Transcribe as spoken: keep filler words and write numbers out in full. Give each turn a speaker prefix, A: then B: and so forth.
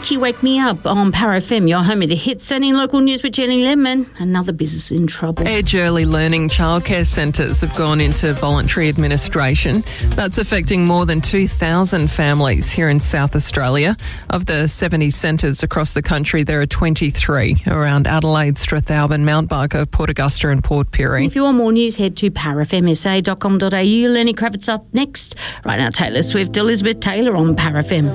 A: Itchy Wake Me Up on Power F M, your home of the hits. Sending local news with Jenny Lemon. Another business in trouble.
B: Edge Early Learning childcare centres have gone into voluntary administration. That's affecting more than two thousand families here in South Australia. Of the seventy centres across the country, there are twenty-three around Adelaide, Strathalbyn, Mount Barker, Port Augusta and Port Pirie.
A: If you want more news, head to power f m s a dot com dot a u. Lenny Kravitz up next. Right now, Taylor Swift, Elizabeth Taylor on Power F M.